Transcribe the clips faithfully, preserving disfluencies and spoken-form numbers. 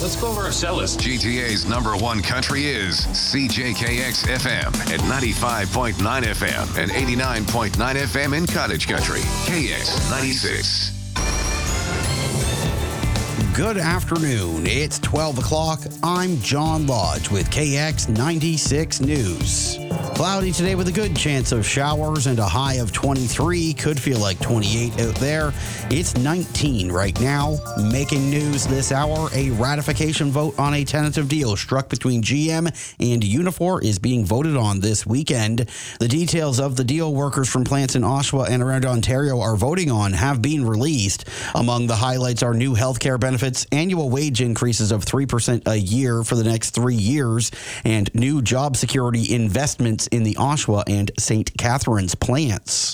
Let's go over our set list. G T A's number one country is C J K X F M at ninety-five point nine F M and eighty-nine point nine F M in Cottage Country. K X ninety-six. Good afternoon. It's twelve o'clock. I'm John Lodge with K X ninety-six News. Cloudy today with a good chance of showers and a high of twenty-three. Could feel like twenty-eight out there. It's nineteen right now. Making news this hour, a ratification vote on a tentative deal struck between G M and Unifor is being voted on this weekend. The details of the deal workers from plants in Oshawa and around Ontario are voting on have been released. Among the highlights are new healthcare benefits, annual wage increases of three percent a year for the next three years, and new job security investments in the Oshawa and Saint Catharines plants.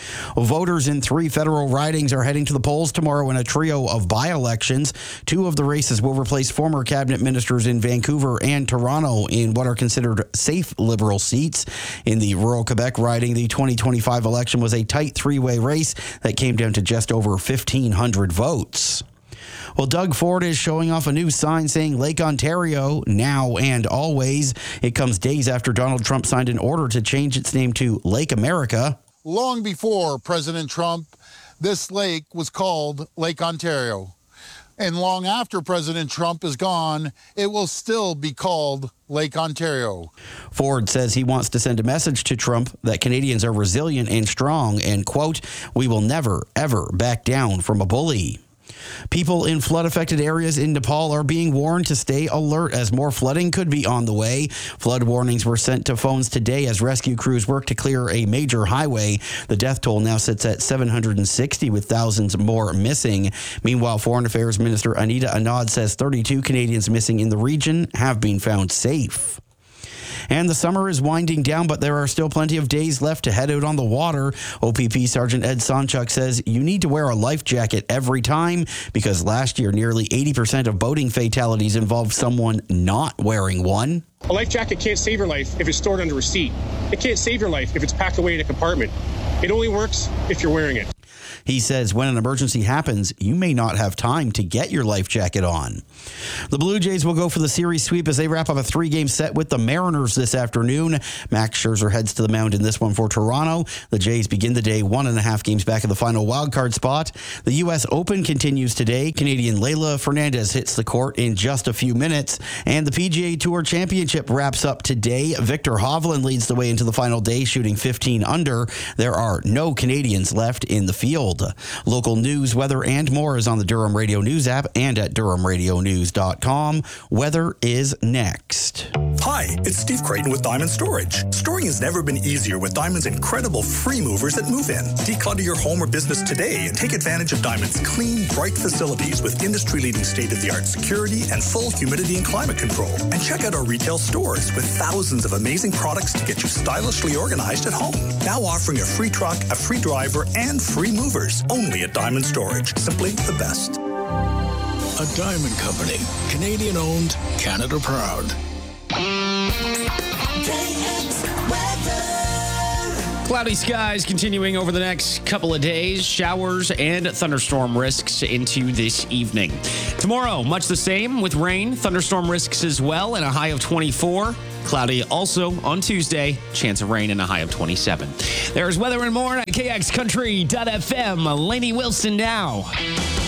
Voters in three federal ridings are heading to the polls tomorrow in a trio of by-elections. Two of the races will replace former cabinet ministers in Vancouver and Toronto in what are considered safe Liberal seats. In the rural Quebec riding, the twenty twenty-five election was a tight three-way race that came down to just over fifteen hundred votes. Well, Doug Ford is showing off a new sign saying Lake Ontario, now and always. It comes days after Donald Trump signed an order to change its name to Lake America. Long before President Trump, this lake was called Lake Ontario. And long after President Trump is gone, it will still be called Lake Ontario. Ford says he wants to send a message to Trump that Canadians are resilient and strong and, quote, we will never, ever back down from a bully. People in flood-affected areas in Nepal are being warned to stay alert as more flooding could be on the way. Flood warnings were sent to phones today as rescue crews work to clear a major highway. The death toll now sits at seven hundred sixty with thousands more missing. Meanwhile, Foreign Affairs Minister Anita Anand says thirty-two Canadians missing in the region have been found safe. And the summer is winding down, but there are still plenty of days left to head out on the water. O P P Sergeant Ed Sonchuk says you need to wear a life jacket every time because last year nearly eighty percent of boating fatalities involved someone not wearing one. A life jacket can't save your life if it's stored under a seat. It can't save your life if it's packed away in a compartment. It only works if you're wearing it. He says when an emergency happens, you may not have time to get your life jacket on. The Blue Jays will go for the series sweep as they wrap up a three-game set with the Mariners this afternoon. Max Scherzer heads to the mound in this one for Toronto. The Jays begin the day one and a half games back in the final wildcard spot. The U S Open continues today. Canadian Leila Fernandez hits the court in just a few minutes. And the P G A Tour Championship wraps up today. Victor Hovland leads the way into the final day, shooting fifteen under. There are no Canadians left in the field. Local news, weather, and more is on the Durham Radio News app and at durham radio news dot com. Weather is next. Hi, it's Steve Creighton with Diamond Storage. Storing has never been easier with Diamond's incredible free movers at Move In. Declutter your home or business today and take advantage of Diamond's clean, bright facilities with industry-leading state-of-the-art security and full humidity and climate control. And check out our retail stores with thousands of amazing products to get you stylishly organized at home. Now offering a free truck, a free driver, and free movers. Only at Diamond Storage. Simply the best. A Diamond Company. Canadian owned, Canada proud. Cloudy skies continuing over the next couple of days. Showers and thunderstorm risks into this evening. Tomorrow, much the same with rain, thunderstorm risks as well, and a high of twenty-four. Cloudy also on Tuesday, chance of rain and a high of twenty-seven. There's weather and more at K X Country dot F M. Lainey Wilson now.